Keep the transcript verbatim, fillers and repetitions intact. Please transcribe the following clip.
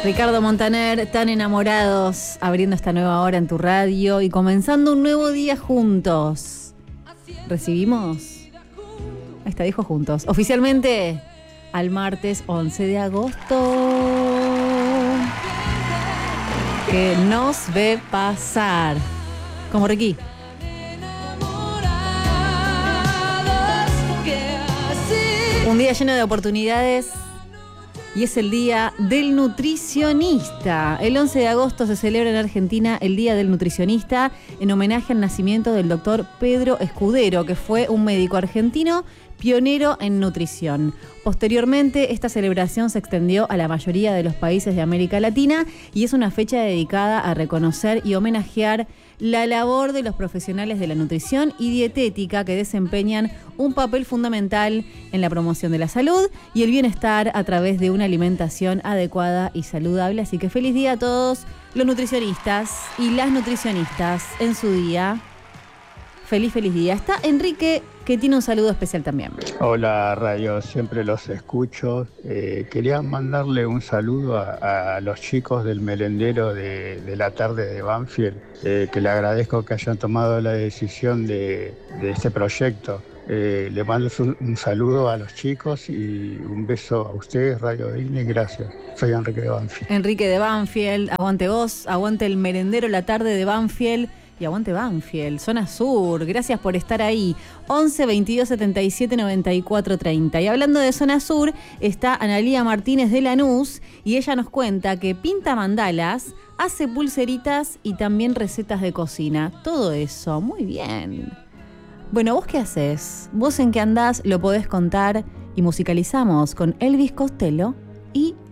Ricardo Montaner, tan enamorados, abriendo esta nueva hora en tu radio y comenzando un nuevo día juntos. ¿Recibimos? Ahí está, dijo juntos. Oficialmente al martes once de agosto. Que nos ve pasar. Como Ricky. Un día lleno de oportunidades. Y es el Día del Nutricionista. El once de agosto se celebra en Argentina el Día del Nutricionista en homenaje al nacimiento del doctor Pedro Escudero, que fue un médico argentino pionero en nutrición. Posteriormente, esta celebración se extendió a la mayoría de los países de América Latina y es una fecha dedicada a reconocer y homenajear la labor de los profesionales de la nutrición y dietética que desempeñan un papel fundamental en la promoción de la salud y el bienestar a través de una alimentación adecuada y saludable. Así que feliz día a todos los nutricionistas y las nutricionistas en su día. Feliz, feliz día. Está Enrique, que tiene un saludo especial también. Hola, Radio, siempre los escucho. Eh, quería mandarle un saludo a, a los chicos del merendero de, de la tarde de Banfield, eh, que le agradezco que hayan tomado la decisión de, de este proyecto. Eh, le mando un, un saludo a los chicos y un beso a ustedes, Radio Disney, gracias. Soy Enrique de Banfield. Enrique de Banfield, aguante vos, aguante el merendero la tarde de Banfield. Y aguante Banfield, zona sur, gracias por estar ahí. once, veintidós, setenta y siete, noventa y cuatro, treinta. Y hablando de zona sur, está Analía Martínez de Lanús y ella nos cuenta que pinta mandalas, hace pulseritas y también recetas de cocina. Todo eso, muy bien. Bueno, ¿vos qué haces? ¿Vos en qué andás? Lo podés contar y musicalizamos con Elvis Costello y